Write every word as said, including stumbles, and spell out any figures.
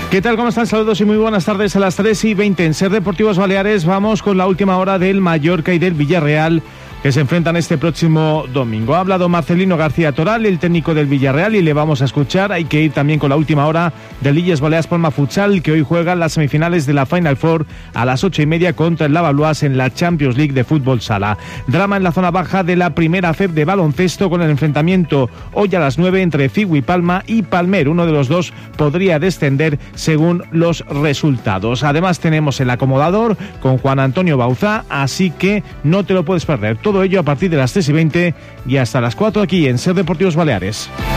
¿Qué tal? ¿Cómo están? Saludos y muy buenas tardes. A las tres y veinte en Ser Deportivos Baleares vamos con la última hora del Mallorca y del Villarreal, que se enfrentan este próximo domingo. Ha hablado Marcelino García Toral, el técnico del Villarreal, y le vamos a escuchar. Hay que ir también con la última hora del Illes Balears Palma Futsal, que hoy juega las semifinales de la Final Four a las ocho y media contra el Lavallois en la Champions League de fútbol sala. Drama en la zona baja de la primera F E B de baloncesto, con el enfrentamiento hoy a las nueve entre Cigui Palma y Palmer. Uno de los dos podría descender según los resultados. Además tenemos el acomodador con Juan Antonio Bauzá, así que no te lo puedes perder. Todo ello a partir de las tres y veinte y hasta las cuatro aquí en Ser Deportivos Baleares.